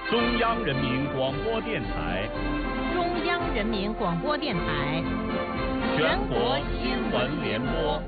中央人民广播电台， 中央人民广播电台， 全国新闻联播。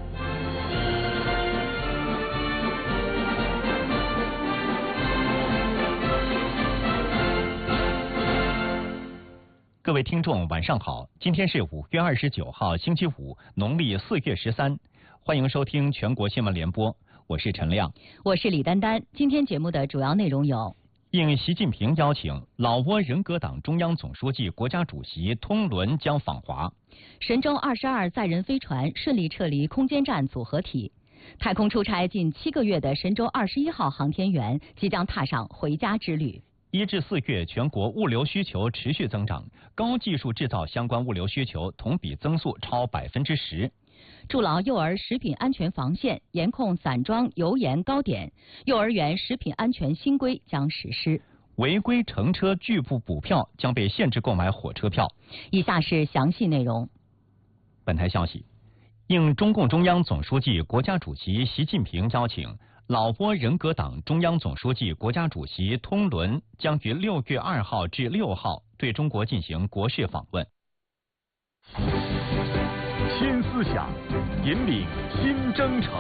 各位听众，晚上好！今天是5月29号，星期五，农历4月13，欢迎收听全国新闻联播，我是陈亮， 我是李丹丹。今天节目的主要内容有： 应习近平邀请，老挝人格党中央总书记、国家主席通伦将访华； 神舟22载人飞船顺利撤离空间站组合体；太空出差近7个月的神舟21号航天员即将踏上回家之旅。 1至4月，全国物流需求持续增长，高技术制造相关物流需求同比增速超10%。 筑牢幼儿食品安全防线，严控散装油盐糕点，幼儿园食品安全新规将实施。 违规乘车拒不补票将被限制购买火车票。 以下是详细内容。 本台消息，应中共中央总书记、国家主席习近平邀请，老挝人格党中央总书记、国家主席通伦将于6月2号至6号对中国进行国事访问。 新思想，引领新征程。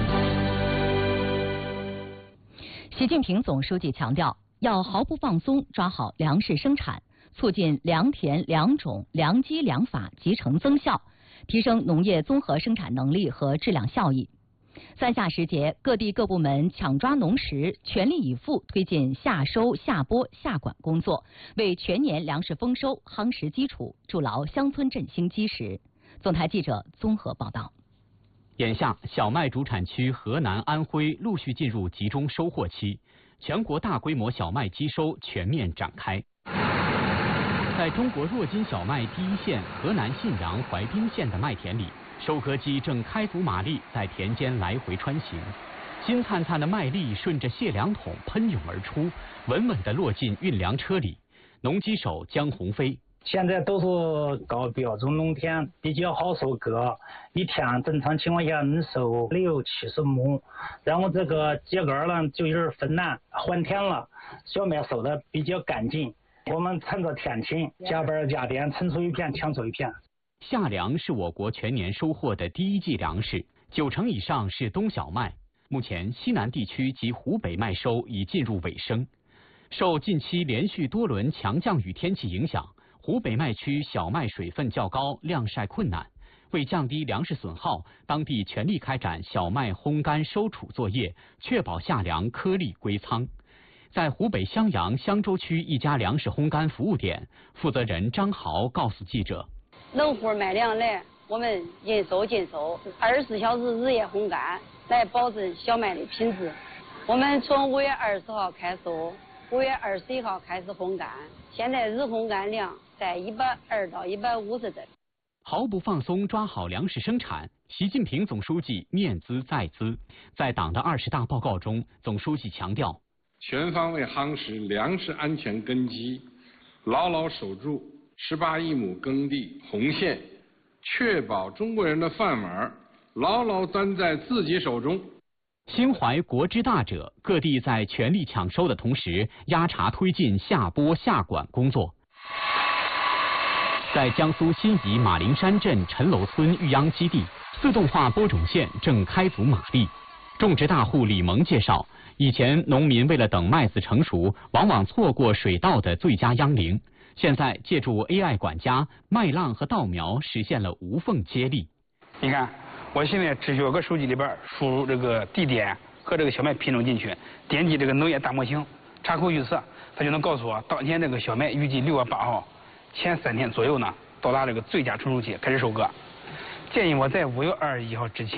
习近平总书记强调，要毫不放松抓好粮食生产，促进良田、良种、良机、良法集成增效，提升农业综合生产能力和质量效益。3夏时节，各地各部门抢抓农时，全力以赴推进夏收、夏播、夏管工作，为全年粮食丰收夯实基础，筑牢乡村振兴基石。总台记者综合报道。 眼下，小麦主产区河南、安徽陆续进入集中收获期，全国大规模小麦机收全面展开。在中国弱金小麦第一线河南信阳怀滨县的麦田里，收割机正开足马力在田间来回穿行，金灿灿的麦粒顺着卸粮桶喷涌而出，稳稳地落进运粮车里。农机手江鸿飞。 现在都是高标准农田，比较好收割，一天正常情况下能收60-70亩，然后这个秸秆呢就有点分难换田了，小麦收的比较干净。我们趁着天晴，加班加点，撑出一片抢出一片。 夏粮是我国全年收获的第一季粮食，90%以上是冬小麦。目前西南地区及湖北麦收已进入尾声。受近期连续多轮强降雨天气影响，湖北麦区小麦水分较高，晾晒困难。为降低粮食损耗，当地全力开展小麦烘干收储作业，确保夏粮颗粒归仓。在湖北襄阳襄州区一家粮食烘干服务点，负责人张豪告诉记者： 农户卖粮来，我们应收尽收，24小时日夜烘干，来保证小麦的品质。我们从5月20号开收，5月21号开始烘干，现在日烘干量在120到150吨。 毫不放松抓好粮食生产，习近平总书记念兹在兹。在党的20大报告中，总书记强调， 全方位夯实粮食安全根基，牢牢守住18亿亩耕地红线，确保中国人的饭碗牢牢端在自己手中。 心怀国之大者，各地在全力抢收的同时，压茬推进夏播夏管工作。在江苏新沂马陵山镇陈楼村育秧基地，自动化播种线正开足马力。种植大户李萌介绍，以前农民为了等麦子成熟，往往错过水稻的最佳秧龄。现在借助 AI 管家，麦浪和稻苗实现了无缝接力。 你看，我现在只需要搁手机里边输入这个地点和这个小麦品种进去，点击这个农业大模型，查扣预测，它就能告诉我当前这个小麦预计6月8号前3天左右呢，到达这个最佳成熟期开始收割。建议我在5月21号之前